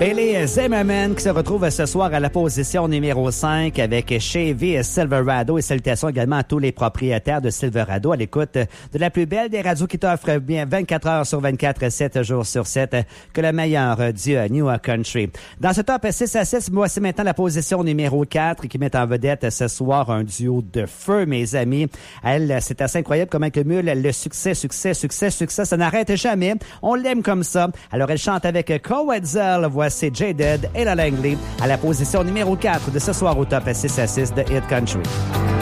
Billy Zimmerman qui se retrouve ce soir à la position numéro 5 avec Chevy Silverado et salutations également à tous les propriétaires de Silverado à l'écoute de la plus belle des radios qui t'offre bien 24 heures sur 24, 7 jours sur 7 que le meilleur du New Country. Dans ce top 6 à 6, voici maintenant la position numéro 4 qui met en vedette ce soir un duo de feu, mes amis. Elle, c'est assez incroyable comment que Mule, le succès, ça n'arrête jamais. On l'aime comme ça. Alors elle chante avec Cowetzel, voici Jaded et la Langley à la position numéro 4 de ce soir au top 6 à 6 de Hit Country.